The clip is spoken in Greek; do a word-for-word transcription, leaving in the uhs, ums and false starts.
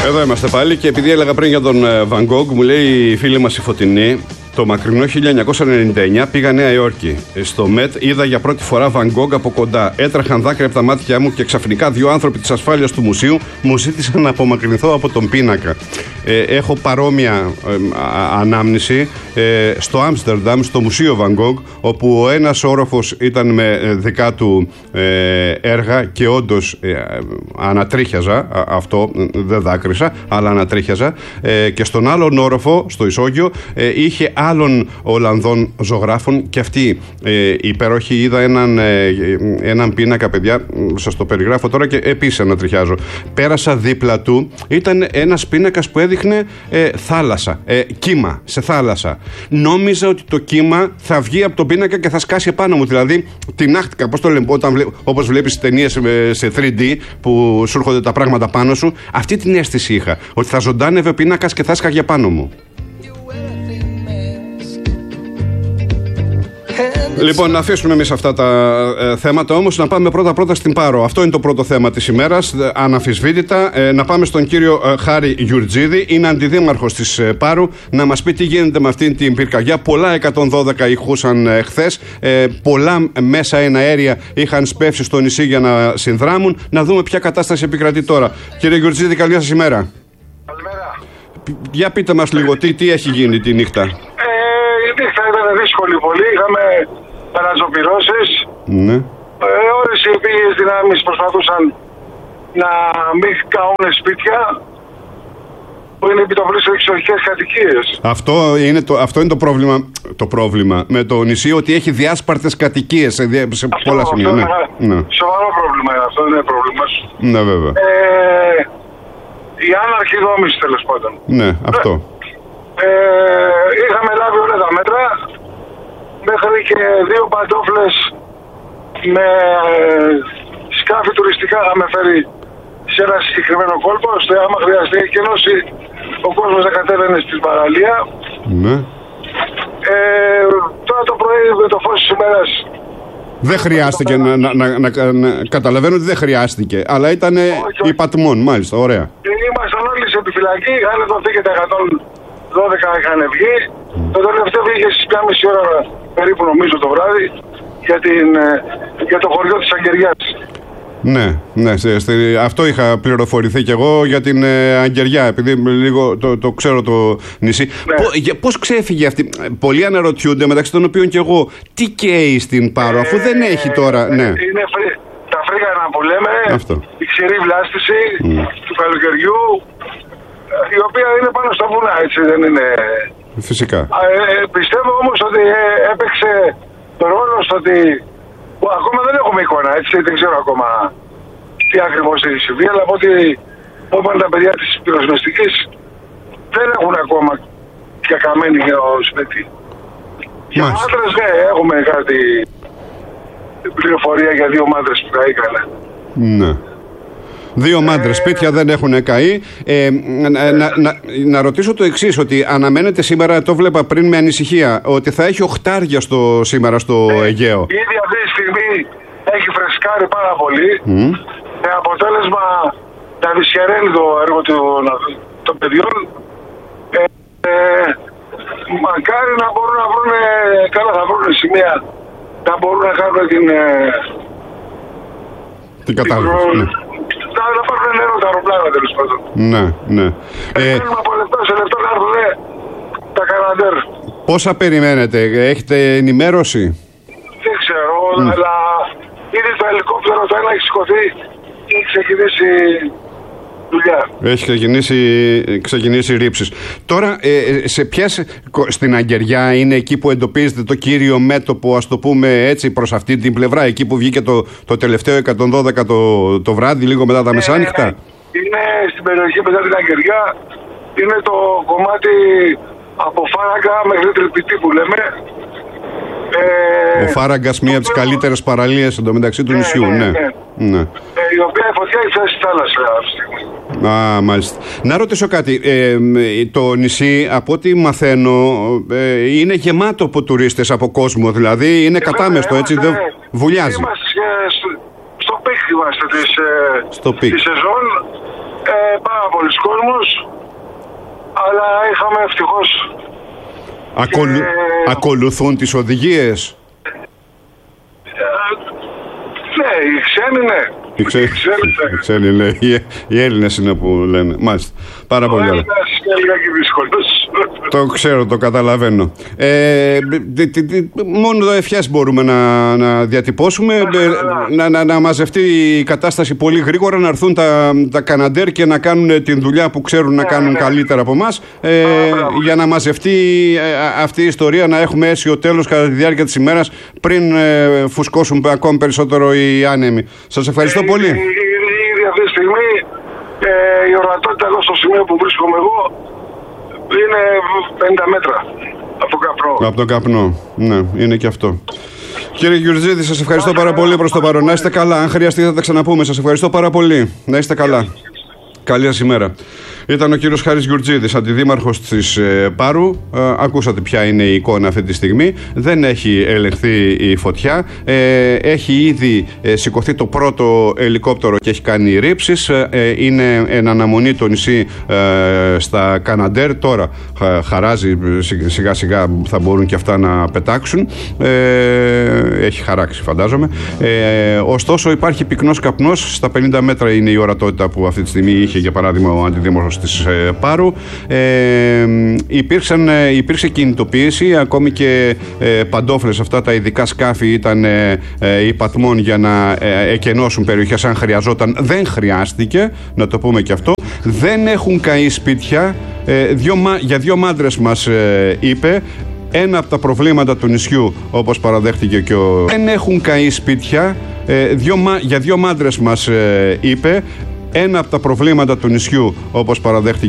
Εδώ είμαστε πάλι και επειδή έλεγα πριν για τον Van Gogh, μου λέει η φίλη μας η Φωτεινή, το μακρινό χίλια εννιακόσια ενενήντα εννιά πήγα Νέα Υόρκη. Στο ΜΕΤ είδα για πρώτη φορά Van Gogh από κοντά. Έτρεχαν δάκρυα από τα μάτια μου και ξαφνικά δύο άνθρωποι της ασφάλειας του μουσείου μου ζήτησαν να απομακρυνθώ από τον πίνακα. Ε, έχω παρόμοια ε, ανάμνηση ε, στο Άμστερνταμ, στο Μουσείο Van Gogh, όπου ο ένας όροφος ήταν με δικά του ε, έργα και όντως ε, ανατρίχιαζα αυτό, δεν δάκρυσα, αλλά ανατρίχιαζα. Ε, και στον άλλον όροφο, στο Ισόγειο, ε, είχε άλλων Ολλανδών ζωγράφων και αυτοί ε, υπέροχοι. Είδα έναν, ε, έναν πίνακα, παιδιά, σας το περιγράφω τώρα και επίσης ανατριχιάζω. Πέρασα δίπλα του, ήταν ένας πίνακας που έδειχνε ε, θάλασσα, ε, κύμα σε θάλασσα. Νόμιζα ότι το κύμα θα βγει από τον πίνακα και θα σκάσει επάνω μου, δηλαδή τεινάχτηκα, πώς το λέμε, όταν βλέ, όπως βλέπεις ταινίες σε θρι ντι που σου έρχονται τα πράγματα πάνω σου, αυτή την αίσθηση είχα, ότι θα ζωντάνευε ο πίνακας και θα σκάγε πάνω μου. Λοιπόν, να αφήσουμε εμείς αυτά τα ε, θέματα, όμως να πάμε πρώτα-πρώτα στην Πάρο. Αυτό είναι το πρώτο θέμα της ημέρας, ε, αναμφισβήτητα. Ε, να πάμε στον κύριο ε, Χάρη Γιουρτζίδη, είναι αντιδήμαρχος της ε, Πάρου, να μας πει τι γίνεται με αυτήν την πυρκαγιά. Πολλά εκατόν δώδεκα ηχούσαν ε, χθες, ε, πολλά μέσα εναέρια είχαν σπεύσει στο νησί για να συνδράμουν. Να δούμε ποια κατάσταση επικρατεί τώρα. Κύριε Γιουρτζίδη, καλή σας ημέρα. Καλημέρα. Για πείτε μας λίγο, τι, τι έχει γίνει τη νύχτα. Ε, η νύχτα ήταν δύσκολη πολύ, είχαμε παραζωπυρώσεις. Ναι. Ε, όλες οι οποίες δυνάμεις προσπαθούσαν να μην καούν σπίτια που είναι επί το πλήσιο εξοχικές κατοικίες. Αυτό είναι το, αυτό είναι το πρόβλημα, το πρόβλημα με το νησί, ότι έχει διάσπαρτες κατοικίες σε, σε αυτό, πολλά σημεία. Αυτό, ναι. Ναι. Σοβαρό πρόβλημα είναι αυτό, δεν είναι πρόβλημα. Ναι, βέβαια. Ε, η άναρχη δόμηση, τέλος πάντων. Ναι, αυτό. Ε, είχαμε λάβει όλα τα μέτρα, μέχρι και δύο παντόφλες με σκάφη τουριστικά είχαμε φέρει σε ένα συγκεκριμένο κόλπο, ώστε άμα χρειαστεί εκκενώσει ο κόσμος να κατέβαινε στην παραλία. Ναι. Ε, τώρα το πρωί με το φως της ημέρας δεν χρειάστηκε να, να, να, να, να καταλαβαίνω ότι δεν χρειάστηκε, αλλά ήταν υπατμόν, μάλιστα, ωραία. Ήμασταν όλοι σε επιφυλακή, είχαν δοθεί και τα εκατόν δώδεκα είχαν βγει. Mm. Το τελευταίο βγήκε στις μία και μισή ώρα περίπου, νομίζω, το βράδυ για, την, για το χωριό της Αγγεριάς. Ναι, ναι, αυτό είχα πληροφορηθεί κι εγώ για την ε, Αγγεριά, επειδή λίγο το, το ξέρω το νησί. Ναι. Πώς ξέφυγε αυτή, πολλοί αναρωτιούνται, μεταξύ των οποίων κι εγώ, τι καίει στην Πάρο, αφού ε, δεν έχει τώρα. Ε, ναι. Είναι φρύ, τα φρίγανα που λέμε, αυτό. Η ξηρή βλάστηση mm. του καλοκαιριού, η οποία είναι πάνω στα βουνά, έτσι δεν είναι. Φυσικά. Ε, πιστεύω όμως ότι ε, έπαιξε ρόλο στο ότι που ακόμα δεν έχουμε εικόνα, έτσι, δεν ξέρω ακόμα τι ακριβώς έχει συμβεί, αλλά από ό,τι είπαν τα παιδιά της πυροσβεστικής δεν έχουν ακόμα πια καμένη για ο σπίτι. Για μάτρες, ναι, έχουμε κάτι πληροφορία για δύο μάτρες που καήκανε. Ναι. Δύο μάντρες σπίτια δεν έχουν καεί. Ε, να, να, να, να ρωτήσω το εξής, ότι αναμένεται σήμερα, το βλέπα πριν με ανησυχία, ότι θα έχει οχτάρια στο, σήμερα στο ε, Αιγαίο. Ήδη αυτή τη στιγμή έχει φρεσκάρει πάρα πολύ, mm. με αποτέλεσμα να δυσχεραίνει το έργο των, των παιδιών. Ε, ε, μακάρι να μπορούν να βρουν, καλά θα βρουν σημεία, να μπορούν να κάνουν την... την κατάσταση. Ναι. Να πάρουν νερό τα αεροπλάνα, τέλος πάντων. Ναι, ναι. Ε, Θέλουμε από λεπτό σε λεπτό να έρθουν τα καναντέρ. Πόσα περιμένετε, έχετε ενημέρωση? Δεν ξέρω, mm. αλλά ήδη το ελικόπτερο το ένα έχει σηκωθεί και έχει ξεκινήσει δουλειά. Έχει ξεκινήσει, ξεκινήσει ρήψεις. Τώρα, ε, σε ποιες, στην Αγγεριά είναι εκεί που εντοπίζετε το κύριο μέτωπο, ας το πούμε έτσι, προς αυτή την πλευρά, εκεί που βγήκε το, το τελευταίο εκατόν δώδεκα το, το βράδυ, λίγο μετά τα ε, μεσάνυχτα? Είναι στην περιοχή μετά την Αγγεριά, είναι το κομμάτι από Φάραγγα μέχρι Τρυπητή που λέμε. Ε, ο Φάραγκας, μία από τις καλύτερες παραλίες εντωμεταξύ του ναι, νησιού. Ναι, ναι. ναι. ναι. Ε, η οποία η φωτιά έχει φτάσει στη θάλασσα αυτή τη στιγμή. Α, μάλιστα. Να ρωτήσω κάτι. Ε, το νησί, από ό,τι μαθαίνω, ε, είναι γεμάτο από τουρίστες, από κόσμο. Δηλαδή είναι ε, κατάμεστο, έτσι, δεν βουλιάζει. Είμαστε στο πικ είμαστε της, στο πικ. της σεζόν. Ε, πάρα πολλοί κόσμος, αλλά είχαμε ευτυχώς... Ακολου... και... Ακολουθούν τις οδηγίες. Ε, ναι, οι ξένοι ναι. Οι ξένοι, οι ξένοι λέει. Οι Έλληνες είναι που λένε. Μάλιστα. Πάρα πολύ ωραία. Το ξέρω, το καταλαβαίνω. Ε, τι, τι, τι, μόνο ευχές μπορούμε να, να διατυπώσουμε. Να, να, να μαζευτεί η κατάσταση πολύ γρήγορα, να έρθουν τα, τα Καναντέρ και να κάνουν την δουλειά που ξέρουν να κάνουν καλύτερα από εμάς, ε, για να μαζευτεί αυτή η ιστορία, να έχουμε αίσιο τέλος κατά τη διάρκεια της ημέρας, πριν ε, φουσκώσουν ακόμη περισσότερο οι άνεμοι. Σας ευχαριστώ ε, πολύ. Ήδη αυτή τη στιγμή ε, η ορατότητα εδώ στο σημείο που βρίσκομαι εγώ είναι πενήντα μέτρα από τον καπνό. Από τον καπνό, ναι, είναι και αυτό. Κύριε Γιουρτζίδη, σας ευχαριστώ Ά, πάρα πολύ προς το παρόν. Να είστε καλά. Αν χρειαστεί θα τα ξαναπούμε. Σας ευχαριστώ πάρα πολύ. Να είστε καλά. Καλή σας ημέρα. Ήταν ο κύριος Χάρης Γιουρτζίδης, αντιδήμαρχος της ε, Πάρου. Ε, ακούσατε ποια είναι η εικόνα αυτή τη στιγμή. Δεν έχει ελεγχθεί η φωτιά. Ε, έχει ήδη ε, σηκωθεί το πρώτο ελικόπτερο και έχει κάνει ρήψεις. Ε, είναι εν αναμονή το νησί ε, στα Καναντέρ. Τώρα χα, χαράζει, σιγά σιγά θα μπορούν και αυτά να πετάξουν. Ε, έχει χαράξει φαντάζομαι. Ε, ωστόσο υπάρχει πυκνός καπνός. Στα πενήντα μέτρα είναι η ορατότητα που αυτή τη στιγμή είχε για παράδειγμα ο αντιδήμαρχος της ε, Πάρου. Ε, υπήρξαν, ε, υπήρξε κινητοποίηση, ακόμη και ε, παντόφλες, αυτά τα ειδικά σκάφη ήταν ε, ε, υπαθμών για να ε, εκενώσουν περιοχές αν χρειαζόταν. Δεν χρειάστηκε, να το πούμε και αυτό. Δεν έχουν καεί σπίτια. Ε, δυο, για δύο μάντρες μας ε, είπε. Ένα από τα προβλήματα του νησιού, όπως παραδέχτηκε και ο... Δεν έχουν καεί σπίτια. Ε, δυο, για δύο μάντρες μας ε, είπε. Ένα από τα προβλήματα του νησιού, όπως παραδέχτηκε